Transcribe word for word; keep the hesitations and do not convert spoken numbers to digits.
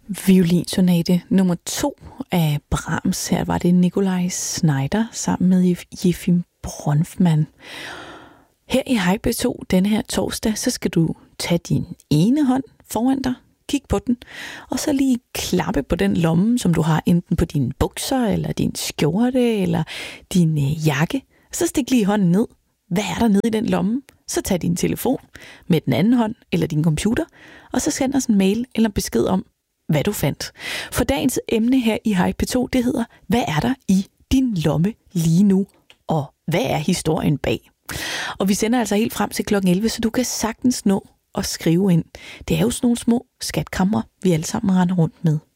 Violinsonate nummer to af Brahms. Her var det Nikolaj Znaider sammen med Jefim Bronfman. Her i Hej P to denne her torsdag, så skal du tage din ene hånd foran dig, kig på den, og så lige klappe på den lomme, som du har enten på dine bukser, eller din skjorte, eller din øh, jakke. Så stik lige hånden ned. Hvad er der nede i den lomme? Så tag din telefon med den anden hånd, eller din computer, og så send os en mail eller besked om, hvad du fandt. For dagens emne her i Hej P to, det hedder, hvad er der i din lomme lige nu? Og hvad er historien bag? Og vi sender altså helt frem til klokken elleve, så du kan sagtens nå at skrive ind. Det er jo sådan nogle små skatkamre, vi alle sammen render rundt med.